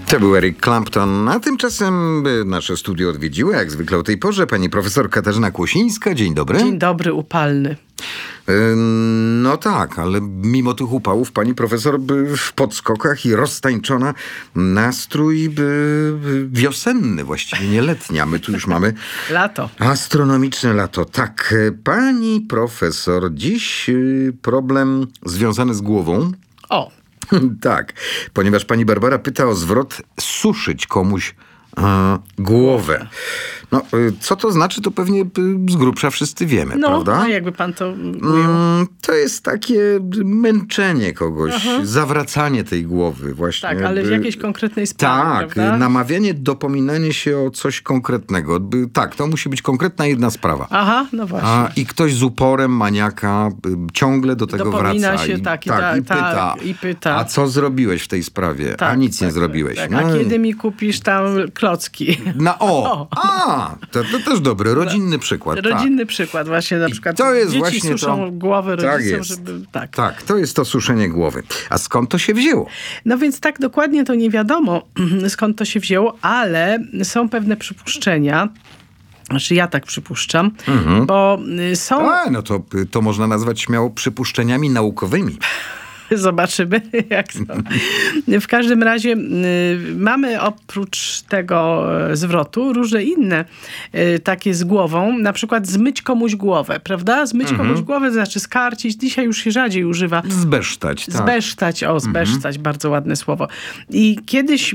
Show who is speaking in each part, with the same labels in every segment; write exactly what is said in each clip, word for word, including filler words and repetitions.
Speaker 1: To był Eric Clapton, a tymczasem nasze studio odwiedziła, jak zwykle o tej porze, pani profesor Katarzyna Kłosińska. Dzień dobry.
Speaker 2: Dzień dobry, upalny.
Speaker 1: No tak, ale mimo tych upałów pani profesor by w podskokach i roztańczona, nastrój by wiosenny, właściwie nie letni, a my tu już mamy
Speaker 2: lato.
Speaker 1: Astronomiczne lato. Tak, pani profesor, dziś problem związany z głową.
Speaker 2: O.
Speaker 1: Tak, ponieważ pani Barbara pyta o zwrot suszyć komuś e, głowę. No, co to znaczy, to pewnie z grubsza wszyscy wiemy,
Speaker 2: no,
Speaker 1: prawda?
Speaker 2: No, jakby pan to ujął.
Speaker 1: Mm, to jest takie męczenie kogoś, Aha. zawracanie tej głowy właśnie.
Speaker 2: Tak, ale w jakiejś konkretnej sprawie,
Speaker 1: Tak,
Speaker 2: prawda?
Speaker 1: namawianie, dopominanie się o coś konkretnego. Tak, to musi być konkretna jedna sprawa.
Speaker 2: Aha, no właśnie.
Speaker 1: A, I ktoś z uporem maniaka ciągle do tego
Speaker 2: Dopomina
Speaker 1: wraca.
Speaker 2: się,
Speaker 1: I,
Speaker 2: tak, i,
Speaker 1: tak,
Speaker 2: ta,
Speaker 1: i, pyta,
Speaker 2: tak, i pyta.
Speaker 1: A co zrobiłeś w tej sprawie?
Speaker 2: Tak,
Speaker 1: a nic
Speaker 2: tak,
Speaker 1: nie zrobiłeś.
Speaker 2: Tak,
Speaker 1: no.
Speaker 2: A kiedy mi kupisz tam klocki?
Speaker 1: Na o!
Speaker 2: o.
Speaker 1: A! To, to też dobry, rodzinny przykład.
Speaker 2: Rodzinny
Speaker 1: tak.
Speaker 2: przykład właśnie, na przykład
Speaker 1: to jest
Speaker 2: dzieci
Speaker 1: właśnie
Speaker 2: suszą
Speaker 1: to...
Speaker 2: głowę rodzicom,
Speaker 1: tak jest.
Speaker 2: żeby... Tak.
Speaker 1: tak, to jest to suszenie głowy. A skąd to się wzięło?
Speaker 2: No więc tak dokładnie to nie wiadomo, skąd to się wzięło, ale są pewne przypuszczenia. Znaczy ja tak przypuszczam, mhm. bo są...
Speaker 1: A, no to, to można nazwać śmiało przypuszczeniami naukowymi.
Speaker 2: Zobaczymy, jak to. W każdym razie y, mamy oprócz tego zwrotu różne inne y, takie z głową, na przykład zmyć komuś głowę, prawda? Zmyć mhm. komuś głowę, to znaczy skarcić. Dzisiaj już się rzadziej używa.
Speaker 1: Zbesztać, tak.
Speaker 2: Zbesztać, o, zbesztać, mhm. bardzo ładne słowo. I kiedyś y,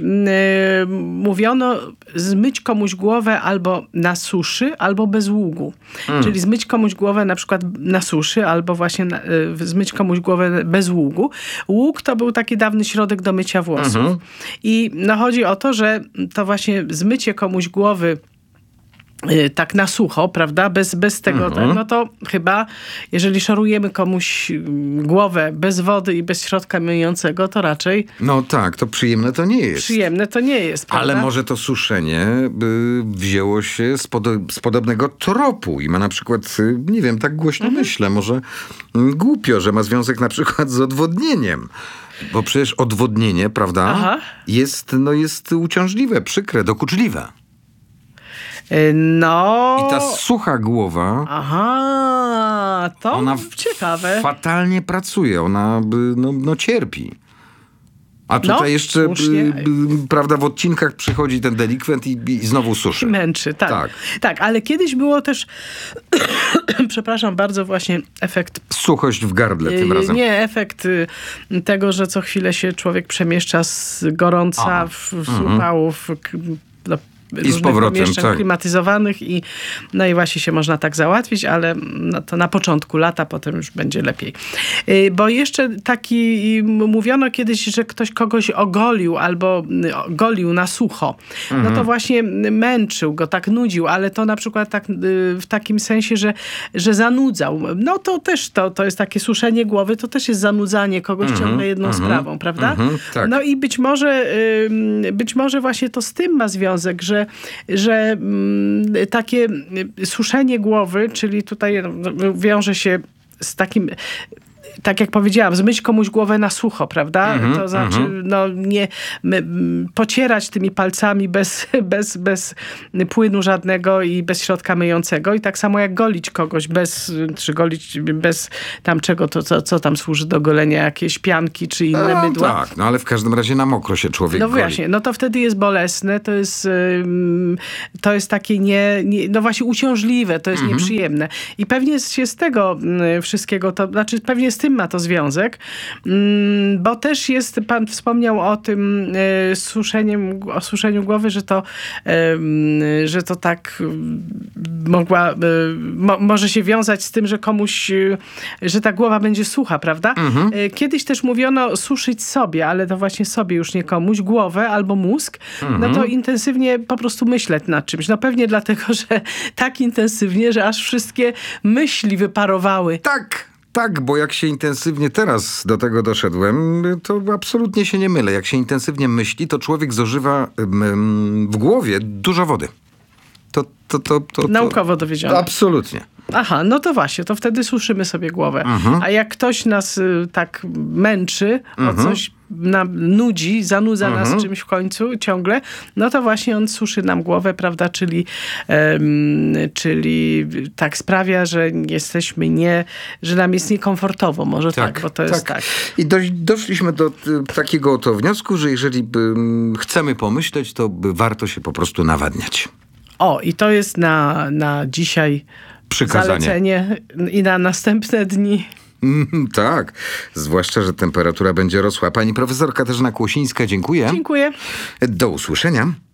Speaker 2: mówiono zmyć komuś głowę albo na suszy, albo bez ługu. Mhm. Czyli zmyć komuś głowę na przykład na suszy, albo właśnie na, y, zmyć komuś głowę bez ługu. Łuk to był taki dawny środek do mycia włosów. Mhm. I no chodzi o to, że to właśnie zmycie komuś głowy yy, tak na sucho, prawda, bez, bez tego, mhm. tak, no to chyba, jeżeli szorujemy komuś głowę bez wody i bez środka myjącego, to raczej...
Speaker 1: No tak, to przyjemne to nie jest.
Speaker 2: Przyjemne to nie jest, prawda?
Speaker 1: Ale może to suszenie by wzięło się z, pod, z podobnego tropu i ma na przykład, nie wiem, tak głośno mhm. myślę, może głupio, że ma związek na przykład z odwodnieniem. Bo przecież odwodnienie, prawda, Aha. jest, no jest uciążliwe, przykre, dokuczliwe.
Speaker 2: No...
Speaker 1: I ta sucha głowa...
Speaker 2: Aha, to
Speaker 1: ona
Speaker 2: ciekawe.
Speaker 1: fatalnie pracuje, ona no, no cierpi. A tutaj no, jeszcze, y, y, prawda, w odcinkach przychodzi ten delikwent i, i znowu suszy.
Speaker 2: I męczy, tak. tak. Tak, ale kiedyś było też, przepraszam bardzo, właśnie efekt...
Speaker 1: Suchość w gardle tym razem.
Speaker 2: Nie, efekt tego, że co chwilę się człowiek przemieszcza z gorąca A. w, w upałów, no,
Speaker 1: i z powrotem, tak.
Speaker 2: klimatyzowanych i no i właśnie się można tak załatwić, ale no to na początku lata, potem już będzie lepiej. Bo jeszcze taki, mówiono kiedyś, że ktoś kogoś ogolił albo golił na sucho. Mhm. No to właśnie męczył go, tak nudził, ale to na przykład tak w takim sensie, że, że zanudzał. No to też to, to jest takie suszenie głowy, to też jest zanudzanie kogoś mhm. ciągle jedną mhm. sprawą, prawda? Mhm. Tak. No i być może, być może właśnie to z tym ma związek, że że mm, takie suszenie głowy, czyli tutaj no, wiąże się z takim, tak jak powiedziałam, zmyć komuś głowę na sucho, prawda? Mm-hmm, to znaczy, mm-hmm. no nie my, pocierać tymi palcami bez, bez, bez płynu żadnego i bez środka myjącego. I tak samo jak golić kogoś bez, czy golić bez tam czego, to co, co tam służy do golenia, jakieś pianki, czy inne
Speaker 1: no,
Speaker 2: mydła.
Speaker 1: Tak, no ale w każdym razie na mokro się człowiek
Speaker 2: No
Speaker 1: goli.
Speaker 2: właśnie, no to wtedy jest bolesne, to jest, to jest takie nie, nie, no właśnie uciążliwe, to jest mm-hmm. nieprzyjemne. I pewnie się z tego wszystkiego, to znaczy pewnie z tym ma to związek, bo też jest, pan wspomniał o tym suszeniem, o suszeniu głowy, że to, że to tak mogła, mo, może się wiązać z tym, że komuś, że ta głowa będzie sucha, prawda? Mhm. Kiedyś też mówiono suszyć sobie, ale to właśnie sobie, już nie komuś, głowę albo mózg, mhm. no to intensywnie po prostu myśleć nad czymś. No pewnie dlatego, że tak intensywnie, że aż wszystkie myśli wyparowały.
Speaker 1: Tak. Tak, bo jak się intensywnie teraz do tego doszedłem, to absolutnie się nie mylę. Jak się intensywnie myśli, to człowiek zużywa w głowie dużo wody. To, to, to, to, to,
Speaker 2: Naukowo dowiedzione.
Speaker 1: Absolutnie.
Speaker 2: Aha, no to właśnie, to wtedy suszymy sobie głowę. Mhm. A jak ktoś nas y, tak męczy, mhm. o coś nam nudzi, zanudza mhm. nas czymś w końcu ciągle, no to właśnie on suszy nam głowę, prawda, czyli, um, czyli tak sprawia, że jesteśmy nie, że nam jest niekomfortowo, może tak, tak bo to jest tak. tak.
Speaker 1: I do, doszliśmy do y, takiego oto wniosku, że jeżeli by, y, chcemy pomyśleć, to by warto się po prostu nawadniać.
Speaker 2: O, i to jest na, na dzisiaj
Speaker 1: przykazanie.
Speaker 2: Zalecenie i na następne dni.
Speaker 1: Mm, tak, zwłaszcza, że temperatura będzie rosła. Pani profesor Katarzyna Kłosińska, dziękuję.
Speaker 2: Dziękuję.
Speaker 1: Do usłyszenia.